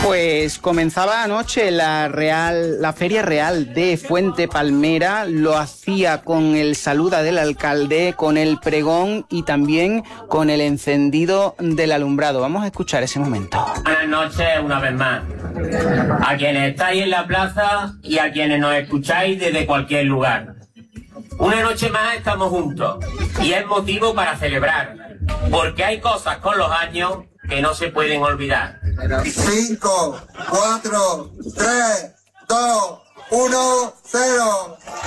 Pues comenzaba anoche la Feria Real de Fuente Palmera. Lo hacía con el saluda del alcalde, con el pregón y también con el encendido del alumbrado. Vamos a escuchar ese momento. Buenas noches una vez más a quienes estáis en la plaza y a quienes nos escucháis desde cualquier lugar. Una noche más estamos juntos y es motivo para celebrar, porque hay cosas con los años que no se pueden olvidar. 5, 4, 3, 2, 1, 0.